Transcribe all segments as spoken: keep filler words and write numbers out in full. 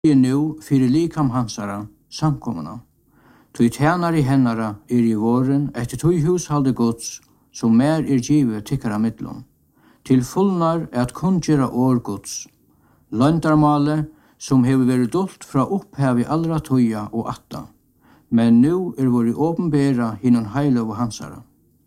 er nu fyrir likam hansara samkomuna. Tui tjenar i hennara er i våren etter tui hushalde gods som mer er givet tikkara midlum. Til fullnar at kungjera år gods. Løndarmale som hever vært dolt fra opphav i allra tøya og atta. Men nu er våri åpenbæra hinnon heilov og hansara.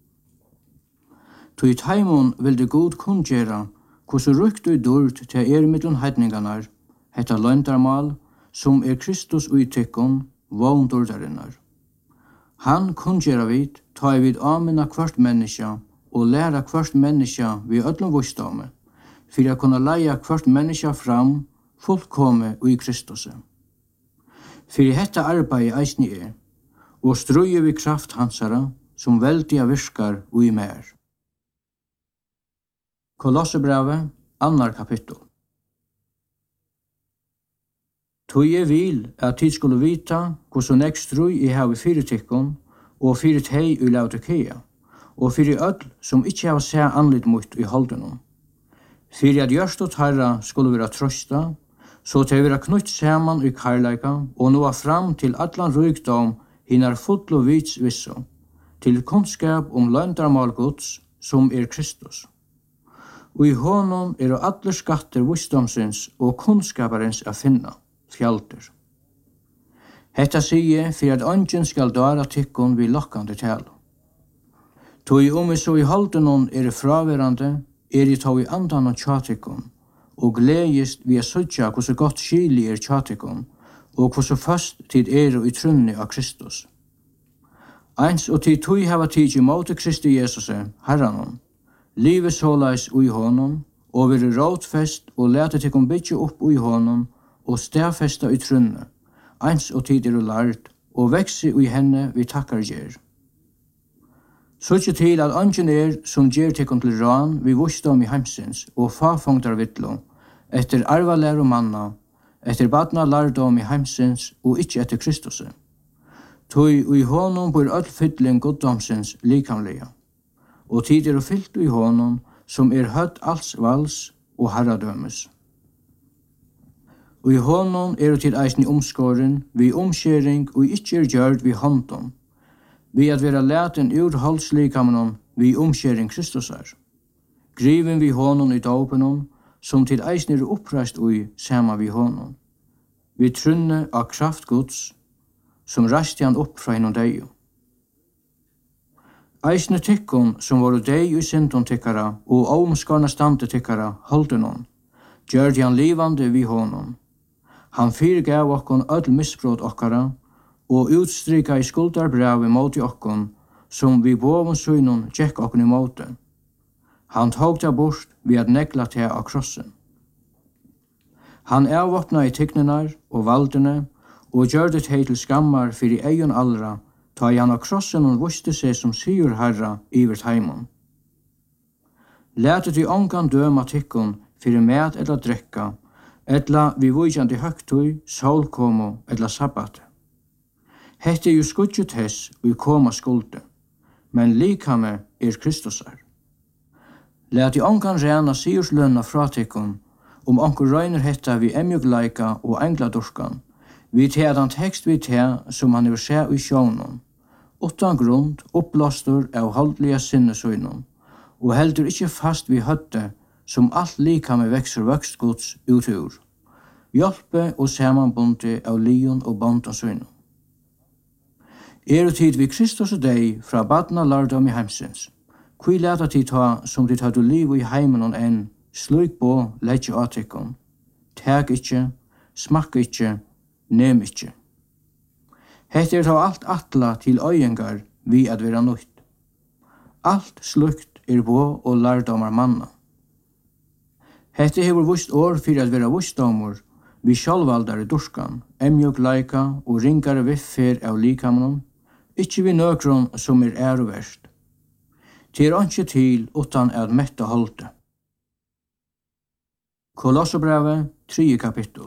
Tui taimon vil det god kungjera hvordan rukt og durt til er middelen heidninganar, hetta løndarmal, som er Kristus utikkon, våndordarinnar. Han kungjera vid, ta i vid amina kvart menneska, og læra kvart menneska vi öllum vissdame, fyrir a kunna leia kvart menneska fram, fullkomme og i Kristus. Fyrir hetta arbeid eisni er, og strøye vi kraft hansara, som veldiga virkar og i mer. Kolossebrave, annar kapittel. Tui er vil at tid skulle vita hvordan nek strøy i havi fyrir tikkun, og fyrir tei i Laodikea, og fyrir öll som ikkje hava sæ anlit mot i holdunum. Fyrir at gjørst og tarra skulle vera trøsta, så til vera knutt saman i karlaika, og noa fram til allan rykdom hinnar full og vits visso, til kunnskap om løndarmal gods, som er Kristus. Og i honom er og alle skatter visdomsins og kunnskaparins a finna, fjalter. Hetta sige fyrir at ongen skal dara tikkun vi lokkande tala. Tui om vi så i holdenon er fraverande, er i tau i andan og tjatikkun, og gledjist vi er sødja hvordan godt skili er tjatikkun, og hvordan fast tid er i trunni av Kristus. Eins og tid tui hava tid i måte Kristi Jesus, Herranon, livet såleis ui honom, og veri rådfest og lete tikkum bytje opp ui honom, og stedfesta i trunne, eins og tid er lart, og vekse ui henne vi takkar gjer. Sutje til at ongen er som gjer tikkum til ran vi vusdom i heimsins, og fafongtar vittlo, etter arvalær og manna, etter badna lardom i heimsins, og ikkje etter Kristus. Tui ui honom bor öll fyllin goddomsins likamlega, og tid er fyllt ui honom som er høtt alls vals og herradømes. Og i honom er til eisen i omskåren, vi omskjering og ikkje er gjørd vi håndom, vi at vera leten ur halslikamenon vi omskjering Kristus er. Griven vi honom i dåpenon, som til eisen er oppreist ui sama vi honom. Vi trunne av kraft Guds, som reiste han opp fra hinnom deio. Eisne tikkun som var dei i syndon tikkara og omskarna stande tikkara holdenon, gjør han livande vi honom. Han fyrgav okkon öll misbrot okkara, og utstrika i skuldarbrevet mot i okkon, som vi boven synon tjekk okkon i måte. Han tog det bort ved at negla til av krossen. Han avvåpna i tikknenar og valdene, og gjør det hei til skammar fyrir eion allra, ta i han av krossen og vuste seg som sigur herra iver heimon. Lætet i ongan døma tikkun fyrir mat eller drekka, etla vi vujandi høgtui, solkomo eller sabbat. Hette er jo skudget hess vi koma skulde, men likame er Kristusar. Læt i ongan rena sigurslønna fra tikkun, om onkur røyner hetta vi emjugleika og engladurkan, vi te at han tekst vi te som han er se i sjónon, utan grund, uppblåstur av holdliga sinnesøynon, og heldur ikkje fast vi høtte som alt likame vekser vøkstgods utur, hjelpe og samanbunde av lion og bondansøynon. Er og tid vi Kristus og deg fra badna lardom i heimsins, kui leta tid ta som tid hadde liv i heimen og enn, slik på leitje atikon, teg ikkje, smakk ikkje, nem ikkje. Hette er ta alt atla til øyengar vi at vera nøyt. Alt slukt er på og lardomar manna. Hette hever vust år fyrir at vera vustdomur, vi sjálvaldare durskan, emjog laika og ringare viffer av likamenon, ikkje vi nøkron som er æroverst. Til er ikkje til utan at metta holde. Kolossebrave, tredje kapittel.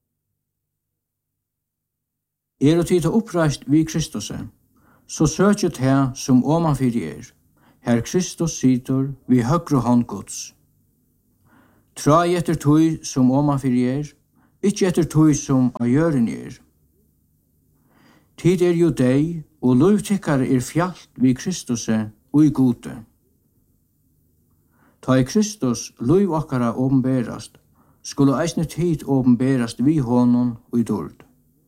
Er og tid til oppreist vi Kristus, så søkjet her som omanfyrir er, her Kristus sitter vi høgre hånd Guds. Trai etter tøy som omanfyrir er, Ikke etter tog som av gjøren er. Tid er jo deg, og lovtikkare er fjalt vid Kristus og i gode. Ta i Kristus lov okkara åpenberast, skulle eisne tid åpenberast vi honom og i dord.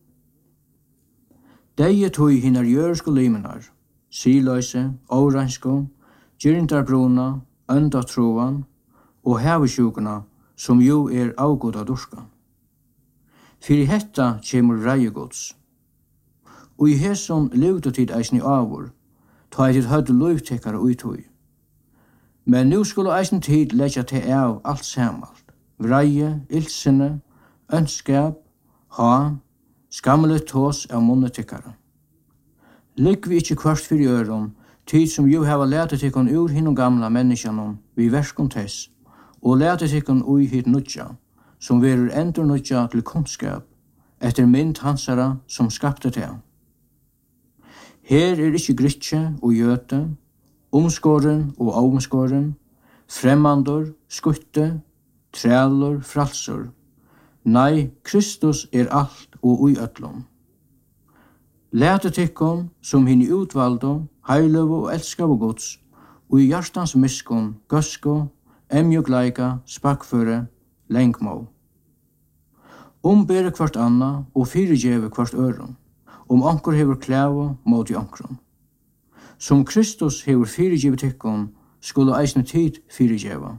Dei tog hinnar gjørsko limenar, siløse, åransko, gyrindarbruna, öndatroan og hevesjukuna, som jo er avgoda durska. Fyri hetta kjemur reigods. Og i hesson levde tid eisni avur, ta i tid høyde lovtekkare uittøy. Men nu skulle eisni tid leggja til av alt samalt. Vreie, ilsinne, ønskap, ha, skammelet tås av monnetekkare. Ligg vi ikkje kvart fyrir øron, tid som jo hava letet tikkun ur hinnom gamla menneskjanon vi verskon tess, og letet tikkun ui hit nudja, som verur endur nudja til kunnskap, etter mynd hansara som skapte til. Her er ikkje gritje og gjøte, omskåren og omskåren, fremmandor, skutte, trælor, fralsor. Nei, Kristus er alt og ui ötlom. Læte tikkun som hinn i utvaldo, heiløv og elskav og gods, og i hjartans miskun, gøsko, emjugleika, spakføre, lengmå. Ombere kvart anna og fyrirgjeve kvart øron, om anker hever klævo mot i ankron. Som Kristus hever fyrirgjeve tikkun, skulle eisne tid fyrirgjeva.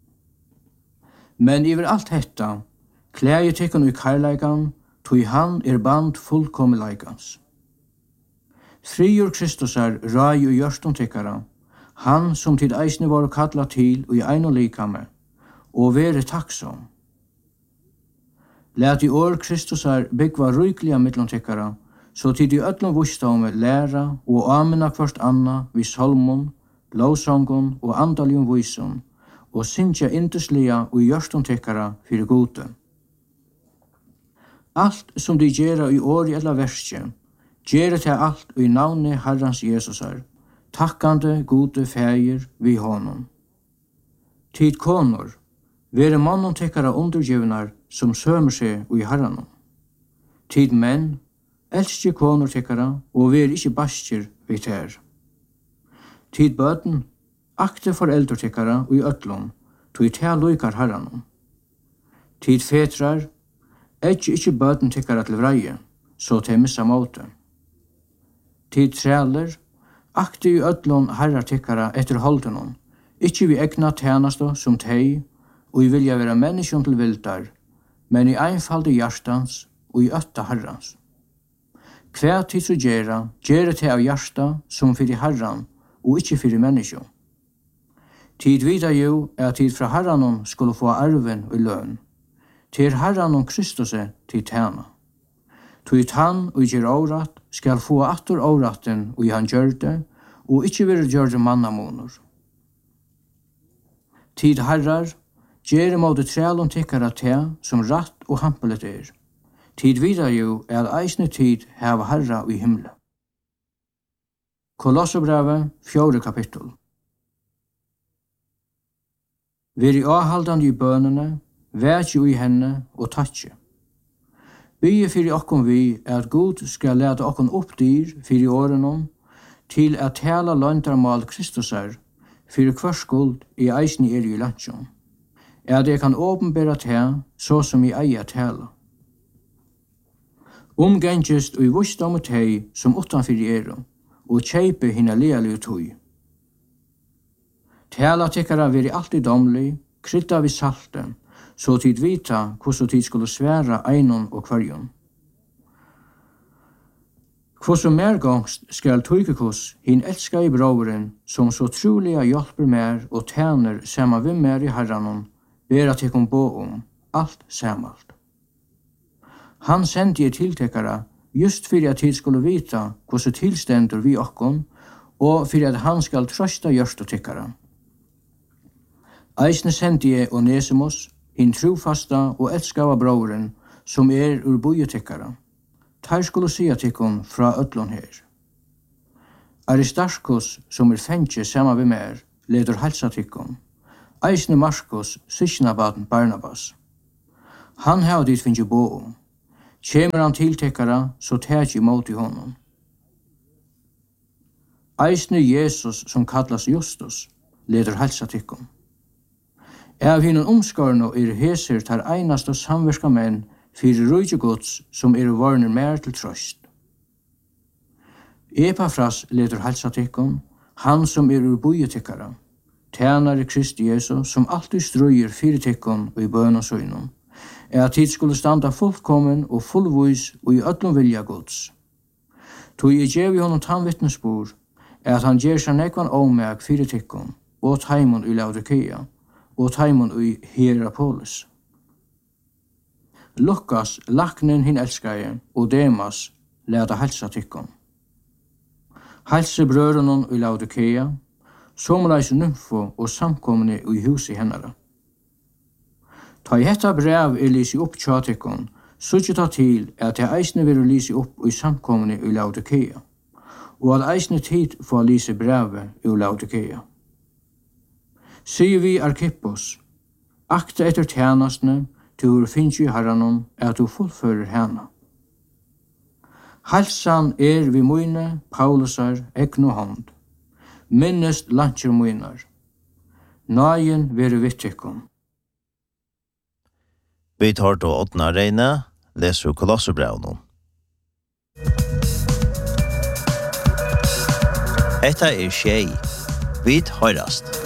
Men iver alt hetta, klæje tikkun i karleikan, tog han er band fullkomleikans. Friur Kristusar rai og gjørston tikkara, han som tid eisne var kalla til og i ein og likame, og vere takksom. Læt i år Kristusar byggva rykliga mittlom tikkara, så tid i öllom vusståme læra og amena kvart anna vi salmon, lovsongon og andaljum vyson, og synsja indeslia og gjørston tikkara fyrir gode. Alt som de gjerra i åri eller verskje, gjerra til alt i navne Herrans Jesusar, takkande gode fægir vi honom. Tid konor, vere mannen tikkara undergivnar som sømer seg i Herranon. Tid menn, elskje konor tikkara og vere ikkje bastjer vi ter. Tid bøten, akte foreldre tikkara og i ötlom, tog i tea loikar Herranon. Tid fetrar, Ekki ikkje bøten tikkara til vreie, så til missa måte. Tid træler, akti i ödlon herrar tikkara etter holdenon, ikkje vi egna tjenasto som tei, og i vilja vera menneskjon til vildar, men i einfalde hjartans og i ötta herrans. Hver tid så gjerra, gjerra til av hjarta som fyrir herran, og ikkje fyrir menneskjon. Tid vida jo er tid fra herranon skulle få arven og løn, til Herran og Kristus til tjena. Tog han og gjer årat skal få atter åraten og i han gjør det, og ikkje vil gjøre det mannamoner. Tid herrar, gjer måte trælon tikkara te som ratt og hampelet er. Tid vidar jo er eisne tid heva herra i himle. Kolosserbrevet, fjore kapittel. Veri avhaldande i bønene, vært jo i henne og tatje. Bygge fyrir okkom vi at Gud skal lete okkom opp dyr fyrir årenom til at tala løndarmal Kristusar fyrir kvarskuld i eisni er i landsjon. Er det kan åpenbæra te så som i eia tala. Omgengest og i vusdom og tei som utanfyr er og kjeipe hinna lealig tøy. Tala tikkara veri alltid domlig, krydda vi salten, så tid vita hvordan tid skulle sværa einon og kvarjon. Hvordan mergångst skal tøykekos hin elska i broveren som så troliga hjelper mer og tjener sama vi mer i herranon, vera tekom bo om, alt samalt. Han sendte jeg tiltekara just fyrir at tid skulle vita hvordan tilstendur vi okkon, og fyrir at han skal trøsta gjørst og tikkara. Eisne sendte jeg Onesimus, hin trofasta og elskava broveren, som er ur bojetekkara. Tar skulle sia tikkun fra ödlon her. Aristarchus, som er fengje sama vi mer, leder halsa tikkun. Eisne Markus, sysknabaden Barnabas. Han har dit finnes bo om. Kjemer han tiltekkara, så tæk imot i honom. Eisne Jesus, som kallas Justus, leder helsa tikkum. Av hinnan omskarno er heser tar einast og samverska menn fyrir rujtje gods som er varner mer til trøst. Epafras leder helsa tikkum, han som er ur bojetikkara, tjänare Kristi Jesu, som alltid strøyer fyrir tikkum og i bøn og søgnum, er at tid skulle standa fullkommen og fullvis og i öllum vilja gods. Tog jeg gjev i honom tannvittnesbor, er at han gjer seg nekvan omeg fyrir tikkum, og taimon i Laodikea, og taimon i Hierapolis. Lukas, laknen hin elskaje, og Demas, leda helsa tikkum. Helse brørunon i Laodikea, somleis nymfo og samkomne i huset hennara. Ta i hetta brev er lisi opp tjatikon, suttje ta til at jeg eisne vil lisi opp i samkomne i Laodikea, og at eisne tid få lisi brevet i Laodikea. Sier vi Arkippos, akta etter tjenastene, til finnes i herranon, at du fullfører henne. Halsan er vi møyne, Paulusar, egn og hånd. Minnest lantjer møynar. Nagen vere vittikon. Vi tar til Åtna Reine, leser Kolosserbrevnen. Etta er tjej. Vi høyrast.